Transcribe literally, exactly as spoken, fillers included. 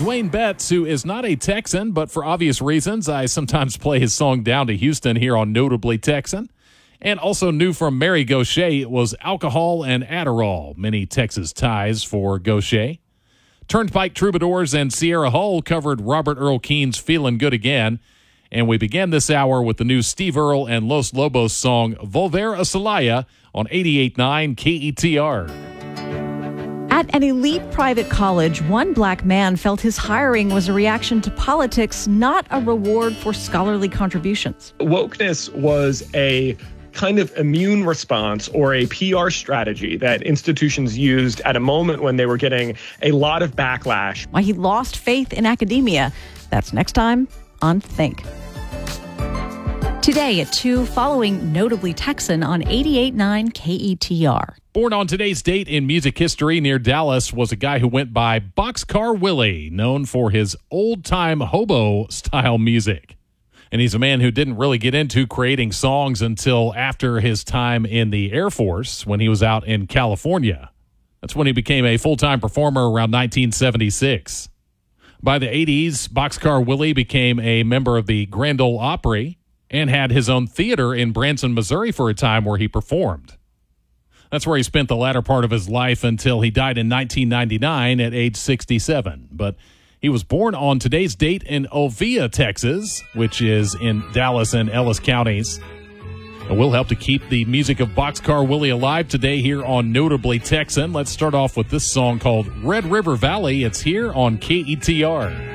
Dwayne Betts, who is not a Texan, but for obvious reasons, I sometimes play his song Down to Houston here on Notably Texan. And also new from Mary Gauthier was Alcohol and Adderall, many Texas ties for Gauthier. Turnpike Troubadours and Sierra Hull covered Robert Earl Keen's Feelin' Good Again. And we began this hour with the new Steve Earle and Los Lobos song Volver a Celaya on eighty-eight point nine K E T R. At an elite private college, one black man felt his hiring was a reaction to politics, not a reward for scholarly contributions. Wokeness was a kind of immune response or a P R strategy that institutions used at a moment when they were getting a lot of backlash. Why he lost faith in academia. That's next time on Think. Today at two, following Notably Texan on eighty-eight point nine K E T R. Born on today's date in music history near Dallas was a guy who went by Boxcar Willie, known for his old-time hobo-style music. And he's a man who didn't really get into creating songs until after his time in the Air Force when he was out in California. That's when he became a full-time performer around nineteen seventy-six. By the eighties, Boxcar Willie became a member of the Grand Ole Opry and had his own theater in Branson, Missouri for a time where he performed. That's where he spent the latter part of his life until he died in nineteen ninety-nine at age sixty-seven. But he was born on today's date in Ovia, Texas, which is in Dallas and Ellis counties. And we'll help to keep the music of Boxcar Willie alive today here on Notably Texan. Let's start off with this song called Red River Valley. It's here on K E T R.